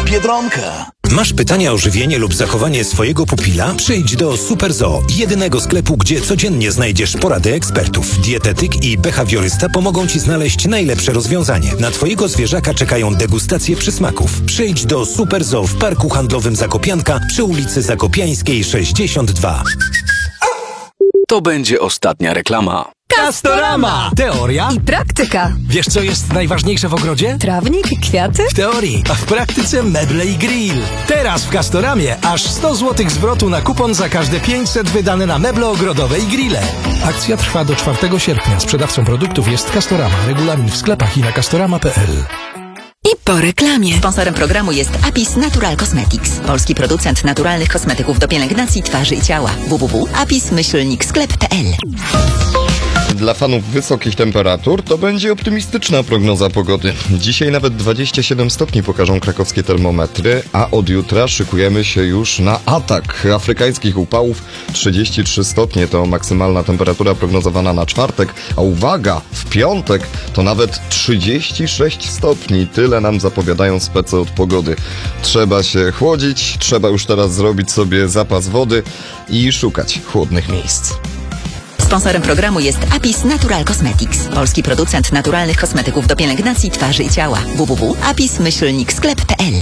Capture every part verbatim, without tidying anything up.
Biedronka. Masz pytania o żywienie lub zachowanie swojego pupila? Przyjdź do Super Zoo, jedynego sklepu, gdzie codziennie znajdziesz porady ekspertów. Dietetyk i behawiorysta pomogą Ci znaleźć najlepsze rozwiązanie. Na Twojego zwierzaka czekają degustacje przysmaków. Przyjdź do Super Zoo w Parku Handlowym Zakopianka przy ulicy Zakopiańskiej sześćdziesiąt dwa. To będzie ostatnia reklama. Castorama! Teoria i praktyka. Wiesz, co jest najważniejsze w ogrodzie? Trawnik, kwiaty? W teorii, a w praktyce meble i grill. Teraz w Castoramie aż sto złotych zwrotu na kupon za każde pięćset wydane na meble ogrodowe i grille. Akcja trwa do czwartego sierpnia. Sprzedawcą produktów jest Castorama. Regulamin w sklepach i na castorama kropka p l. I po reklamie. Sponsorem programu jest Apis Natural Cosmetics, polski producent naturalnych kosmetyków do pielęgnacji twarzy i ciała. w w w kropka apis myślnik sklep kropka p l. Dla fanów wysokich temperatur to będzie optymistyczna prognoza pogody. Dzisiaj nawet dwadzieścia siedem stopni pokażą krakowskie termometry, a od jutra szykujemy się już na atak afrykańskich upałów. trzydzieści trzy stopnie to maksymalna temperatura prognozowana na czwartek, a uwaga, w piątek to nawet trzydzieści sześć stopni. Tyle nam zapowiadają spece od pogody. Trzeba się chłodzić, trzeba już teraz zrobić sobie zapas wody i szukać chłodnych miejsc. Sponsorem programu jest Apis Natural Cosmetics, polski producent naturalnych kosmetyków do pielęgnacji twarzy i ciała. w w w kropka apis myślnik sklep kropka p l.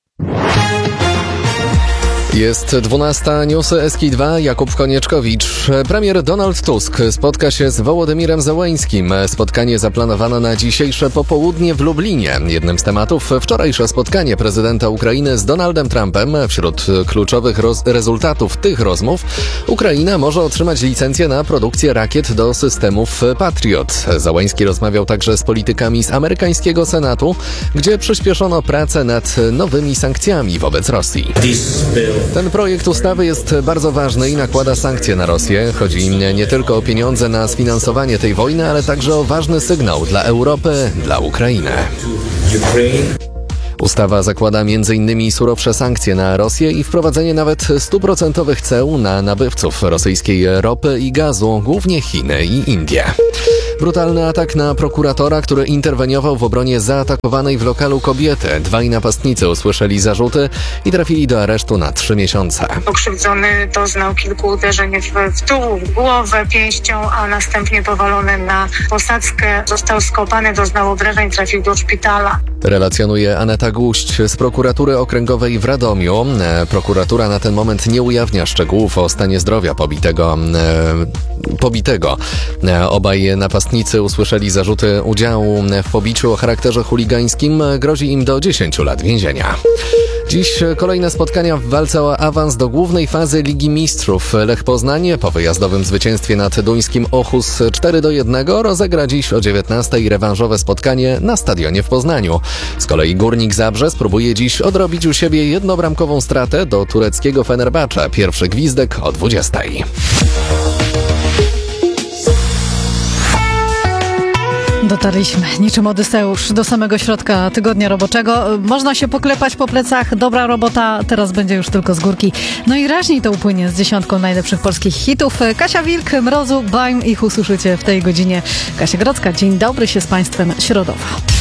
Jest dwunasta, newsy S K dwa, Jakub Konieczkowicz. Premier Donald Tusk spotka się z Wołodymirem Zełeńskim. Spotkanie zaplanowano na dzisiejsze popołudnie w Lublinie. Jednym z tematów wczorajsze spotkanie prezydenta Ukrainy z Donaldem Trumpem. Wśród kluczowych roz- rezultatów tych rozmów Ukraina może otrzymać licencję na produkcję rakiet do systemów Patriot. Zełeński rozmawiał także z politykami z amerykańskiego Senatu, gdzie przyspieszono pracę nad nowymi sankcjami wobec Rosji. Ten projekt ustawy jest bardzo ważny i nakłada sankcje na Rosję. Chodzi nie tylko o pieniądze na sfinansowanie tej wojny, ale także o ważny sygnał dla Europy, dla Ukrainy. Ustawa zakłada między innymi surowsze sankcje na Rosję i wprowadzenie nawet stuprocentowych ceł na nabywców rosyjskiej ropy i gazu, głównie Chiny i Indie. Brutalny atak na prokuratora, który interweniował w obronie zaatakowanej w lokalu kobiety. Dwaj napastnicy usłyszeli zarzuty i trafili do aresztu na trzy miesiące. Pokrzywdzony doznał kilku uderzeń w, w tułów, w głowę, pięścią, a następnie powalony na posadzkę. Został skopany, doznał obrażeń, trafił do szpitala. Relacjonuje Aneta Guść z prokuratury okręgowej w Radomiu. Prokuratura na ten moment nie ujawnia szczegółów o stanie zdrowia pobitego. E, pobitego. Obaj napastnicy usłyszeli zarzuty udziału w pobiciu o charakterze chuligańskim. Grozi im do dziesięciu lat więzienia. Dziś kolejne spotkania w walce o awans do głównej fazy Ligi Mistrzów. Lech Poznań po wyjazdowym zwycięstwie nad duńskim Ochus cztery do jednego rozegra dziś o dziewiętnastej rewanżowe spotkanie na stadionie w Poznaniu. Z kolei Górnik Zabrze spróbuje dziś odrobić u siebie jednobramkową stratę do tureckiego Fenerbahce. Pierwszy gwizdek o dwudziestej. Dotarliśmy niczym Odyseusz do samego środka tygodnia roboczego. Można się poklepać po plecach. Dobra robota, teraz będzie już tylko z górki. No i raźniej to upłynie z dziesiątką najlepszych polskich hitów. Kasia Wilk, Mrozu, Baim, ich usłyszycie w tej godzinie. Kasia Grodzka, dzień dobry się z Państwem, środowa.